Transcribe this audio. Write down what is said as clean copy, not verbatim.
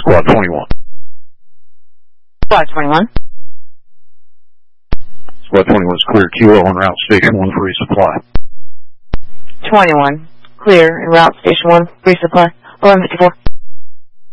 Squad 21. Squad 21. Squad 21 is clear. QO en route Station 1 for resupply. 21. Clear en route Station 1. Resupply. 1154.